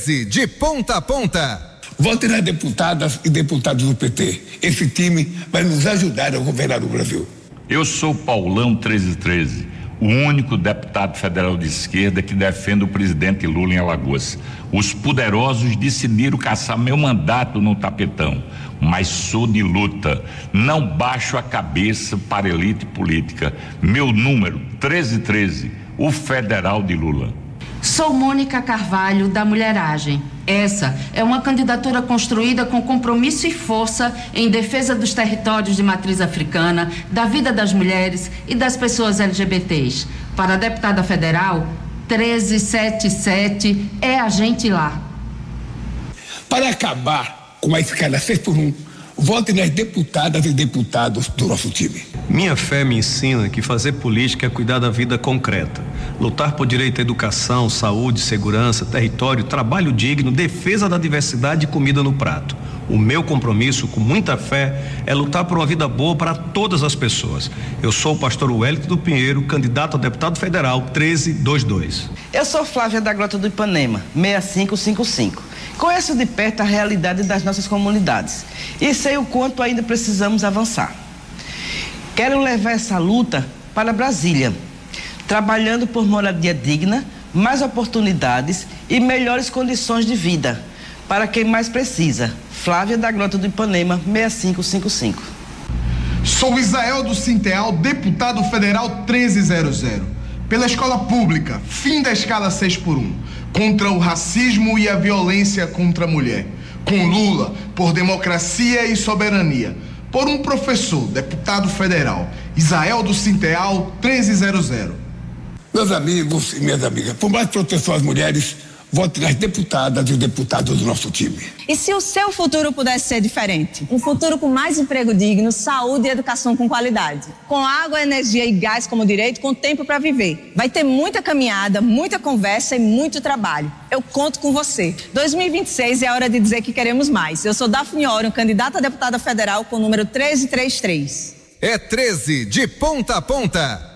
De ponta a ponta. Vote nas deputadas e deputados do PT. Esse time vai nos ajudar a governar o Brasil. Eu sou Paulão 1313, o único deputado federal de esquerda que defende o presidente Lula em Alagoas. Os poderosos decidiram caçar meu mandato no tapetão, mas sou de luta. Não baixo a cabeça para elite política. Meu número 1313, o federal de Lula. Sou Mônica Carvalho, da Mulheragem. Essa é uma candidatura construída com compromisso e força em defesa dos territórios de matriz africana, da vida das mulheres e das pessoas LGBTs. Para a deputada federal, 1377 é a gente lá. Para acabar com a escala 6x1, vote nas deputadas e deputados do nosso time. Minha fé me ensina que fazer política é cuidar da vida concreta. Lutar por direito à educação, saúde, segurança, território, trabalho digno, defesa da diversidade e comida no prato. O meu compromisso, com muita fé, é lutar por uma vida boa para todas as pessoas. Eu sou o pastor Wellington do Pinheiro, candidato a deputado federal 1322. Eu sou Flávia da Grota do Ipanema, 6555. Conheço de perto a realidade das nossas comunidades e sei o quanto ainda precisamos avançar. Quero levar essa luta para Brasília, trabalhando por moradia digna, mais oportunidades e melhores condições de vida para quem mais precisa. Flávia da Grota do Ipanema, 6555. Sou Isael do Sinteal, deputado federal 1300. Pela escola pública, fim da escala 6x1, contra o racismo e a violência contra a mulher. Com Lula, por democracia e soberania. Por um professor, deputado federal, Isael do Sinteal 1300. Meus amigos e minhas amigas, por mais proteção às mulheres, vote nas deputadas e deputados do nosso time. E se o seu futuro pudesse ser diferente? Um futuro com mais emprego digno, saúde e educação com qualidade. Com água, energia e gás como direito, com tempo para viver. Vai ter muita caminhada, muita conversa e muito trabalho. Eu conto com você. 2026 é a hora de dizer que queremos mais. Eu sou Daphne Orion, candidata a deputada federal com o número 1333. É 13 de ponta a ponta.